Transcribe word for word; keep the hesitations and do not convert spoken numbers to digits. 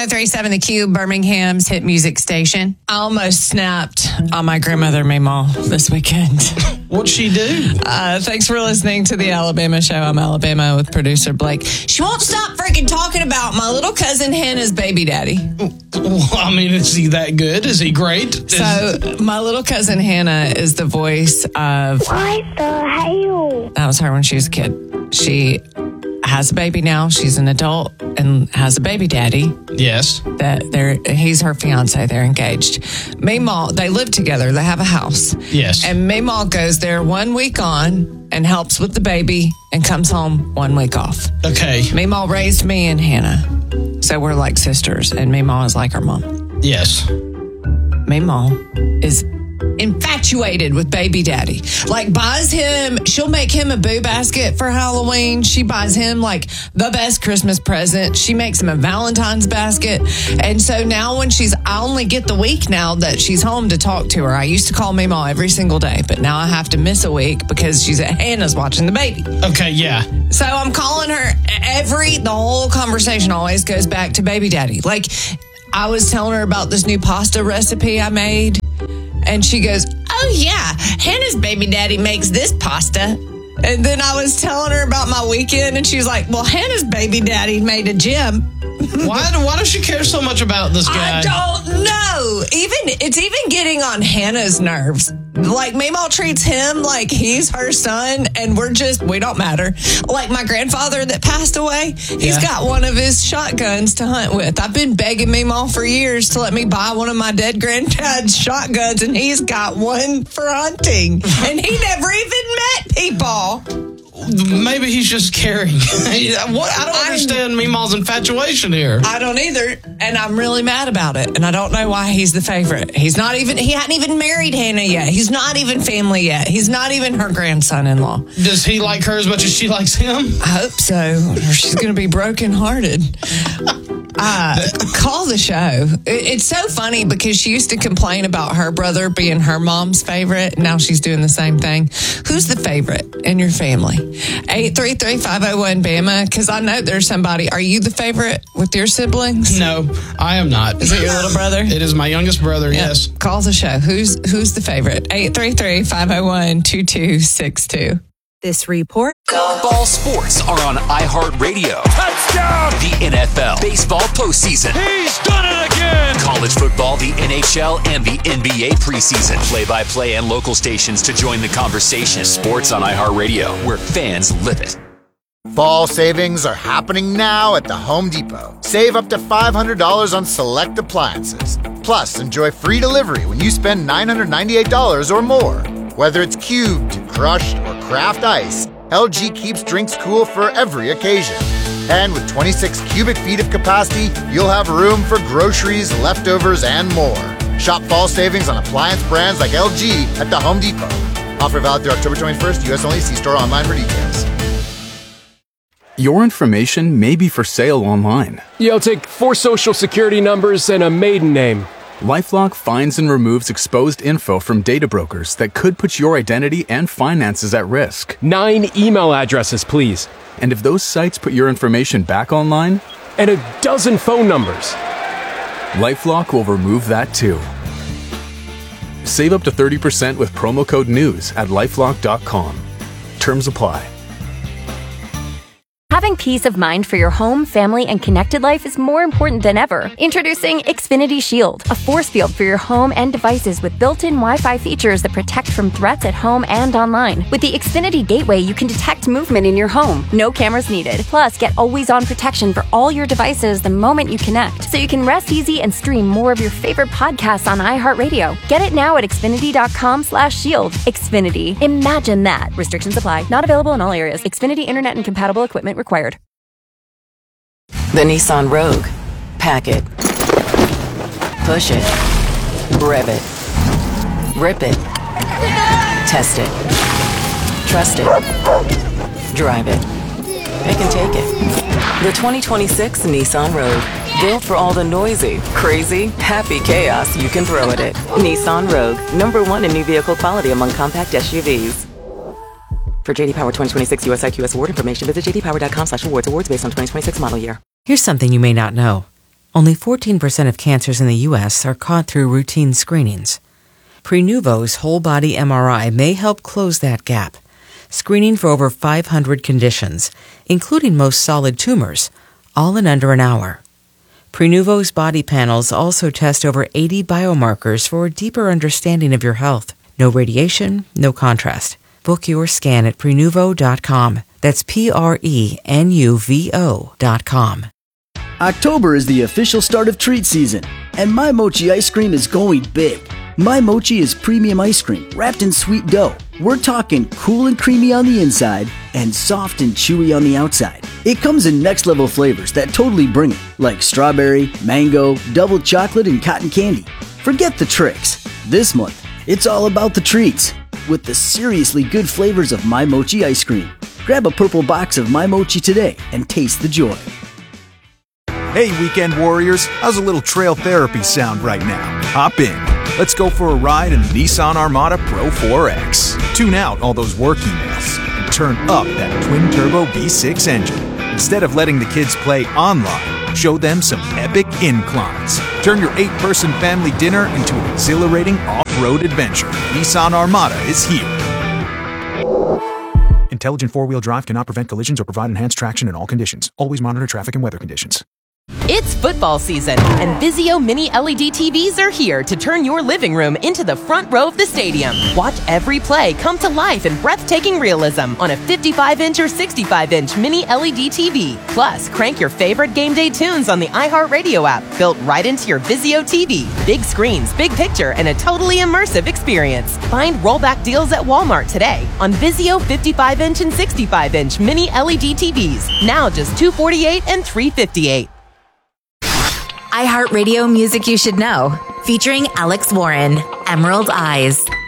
oh three point seven The Cube, Birmingham's hit music station. I almost snapped on my grandmother, Meemaw, this weekend. What'd she do? Uh, thanks for listening to the Alabama Show. I'm Alabama with producer Blake. She won't stop freaking talking about my little cousin Hannah's baby daddy. Well, I mean, is he that good? Is he great? Is... So, my little cousin Hannah is the voice of... What the hell? That was her when she was a kid. She has a baby now. She's an adult and has a baby daddy. Yes. That they're he's her fiance. They're engaged. Meemaw, they live together. They have a house. Yes. And Meemaw goes there one week on and helps with the baby and comes home one week off. Okay. Meemaw raised me and Hannah. So we're like sisters, and Meemaw is like her mom. Yes. Meemaw is infatuated with baby daddy. Like, buys him, she'll make him a boo basket for Halloween. She buys him like the best Christmas present. She makes him a Valentine's basket. And so now when she's, I only get the week now that she's home to talk to her. I used to call Meemaw every single day, but now I have to miss a week because she's at Hannah's watching the baby. Okay, yeah. So I'm calling her every, the whole conversation always goes back to baby daddy. Like, I was telling her about this new pasta recipe I made. And she goes, oh, yeah, Hannah's baby daddy makes this pasta. And then I was telling her about my weekend, and she was like, well, Hannah's baby daddy made a gym. Why, why does she care so much about this guy? I don't know. Even It's even getting on Hannah's nerves. Like, Meemaw treats him like he's her son, and we're just, we don't matter. Like, my grandfather that passed away, he's Yeah. got one of his shotguns to hunt with. I've been begging Meemaw for years to let me buy one of my dead granddad's shotguns, and he's got one for hunting. And he never even met people. Maybe he's just caring. What? I don't understand Meemaw's infatuation here. I don't either, and I'm really mad about it. And I don't know why he's the favorite. He's not even, he hadn't even married Hannah yet. He's not even family yet. He's not even her grandson-in-law. Does he like her as much as she likes him? I hope so, or she's going to be brokenhearted. Uh, call the show. It's so funny because she used to complain about her brother being her mom's favorite. Now she's doing the same thing. Who's the favorite in your family? eight three three, five oh one, B A M A. Because I know there's somebody. Are you the favorite with your siblings? No, I am not. Is it your little brother? It is my youngest brother, Yep. yes. Call the show. Who's who's the favorite? eight three three, five oh one, two two six two. This report. Ball sports are on iHeartRadio. Touchdown! The N F L, baseball postseason. He's done it again! College football, the N H L, and the N B A preseason. Play-by-play and local stations to join the conversation. Sports on iHeartRadio, where fans live it. Fall savings are happening now at the Home Depot. Save up to five hundred dollars on select appliances. Plus, enjoy free delivery when you spend nine hundred ninety-eight dollars or more. Whether it's cubed, crushed, or craft ice, L G keeps drinks cool for every occasion. And with twenty-six cubic feet of capacity, you'll have room for groceries, leftovers, and more. Shop fall savings on appliance brands like L G at the Home Depot. Offer valid through October twenty-first, U S only. See store online for details. Your information may be for sale online. Yeah, I'll take four social security numbers and a maiden name. LifeLock finds and removes exposed info from data brokers that could put your identity and finances at risk. Nine email addresses, please. And if those sites put your information back online, and a dozen phone numbers, LifeLock will remove that too. Save up to thirty percent with promo code NEWS at lifelock dot com. Terms apply. Having peace of mind for your home, family, and connected life is more important than ever. Introducing Xfinity Shield, a force field for your home and devices with built-in Wi-Fi features that protect from threats at home and online. With the Xfinity Gateway, you can detect movement in your home. No cameras needed. Plus, get always-on protection for all your devices the moment you connect, so you can rest easy and stream more of your favorite podcasts on iHeartRadio. Get it now at Xfinity.com slash shield. Xfinity. Imagine that. Restrictions apply. Not available in all areas. Xfinity Internet and compatible equipment required. The Nissan Rogue. Pack it. Push it. Rev it. Rip it. Test it. Trust it. Drive it. It can take it. The twenty twenty-six Nissan Rogue. Built for all the noisy, crazy, happy chaos you can throw at it. Nissan Rogue. Number one in new vehicle quality among compact S U Vs. For J D Power twenty twenty-six U S I Q S award information, visit j d power dot com slash awards. Awards based on twenty twenty-six model year. Here's something you may not know. Only fourteen percent of cancers in the U S are caught through routine screenings. Prenuvo's whole-body M R I may help close that gap, screening for over five hundred conditions, including most solid tumors, all in under an hour. Prenuvo's body panels also test over eighty biomarkers for a deeper understanding of your health. No radiation, no contrast. Book your scan at Prenuvo dot com. That's P R E N U V O dot com. October is the official start of treat season, and My Mochi ice cream is going big. My Mochi is premium ice cream wrapped in sweet dough. We're talking cool and creamy on the inside and soft and chewy on the outside. It comes in next level flavors that totally bring it, like strawberry, mango, double chocolate, and cotton candy. Forget the tricks. This month, it's all about the treats with the seriously good flavors of My Mochi ice cream. Grab a purple box of My Mochi today and taste the joy. Hey, weekend warriors, how's a little trail therapy sound right now? Hop in. Let's go for a ride in the Nissan Armada Pro four X. Tune out all those work emails and turn up that twin-turbo V six engine. Instead of letting the kids play online, show them some epic inclines. Turn your eight-person family dinner into an exhilarating off-road adventure. Nissan Armada is here. Intelligent four-wheel drive cannot prevent collisions or provide enhanced traction in all conditions. Always monitor traffic and weather conditions. It's football season, and Vizio Mini L E D T Vs are here to turn your living room into the front row of the stadium. Watch every play come to life in breathtaking realism on a fifty-five inch or sixty-five inch Mini L E D T V. Plus, crank your favorite game day tunes on the iHeartRadio app, built right into your Vizio T V. Big screens, big picture, and a totally immersive experience. Find rollback deals at Walmart today on Vizio fifty-five inch and sixty-five inch Mini L E D T Vs. Now just two hundred forty-eight dollars and three hundred fifty-eight dollars. iHeartRadio Music You Should Know, featuring Alex Warren, Emerald Eyes.